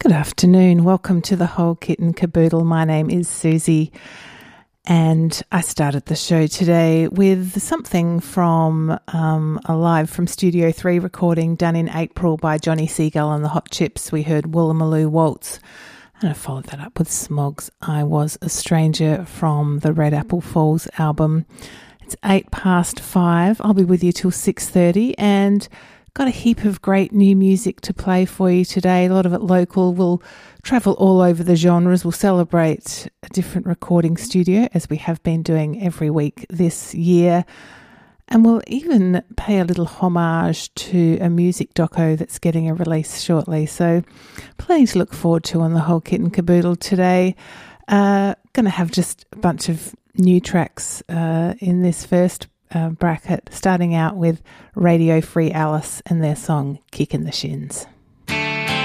Good afternoon. Welcome to the Whole Kit and Caboodle. My name is Susie, and I started the show today with something from a live from Studio 3 recording done in April by Johnny Seagull and the Hot Chips. We heard Woolloomooloo Waltz, and I followed that up with Smogs' I Was a Stranger from the Red Apple Falls album. It's 5:08. I'll be with you till 6:30, and got a heap of great new music to play for you today. A lot of it local. We'll travel all over the genres. We'll celebrate a different recording studio, as we have been doing every week this year. And we'll even pay a little homage to a music doco that's getting a release shortly. So plenty to look forward to on the Whole Kit and Caboodle today. Going to have just a bunch of new tracks in this first bracket, starting out with Radio Free Alice and their song Kick in the Shins.